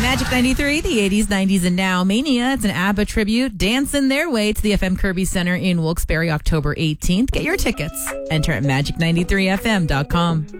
Magic 93, the 80s, 90s, and now. Mania, it's an ABBA tribute, dancing their way to the FM Kirby Center in Wilkes-Barre, October 18th. Get your tickets. Enter at magic93fm.com.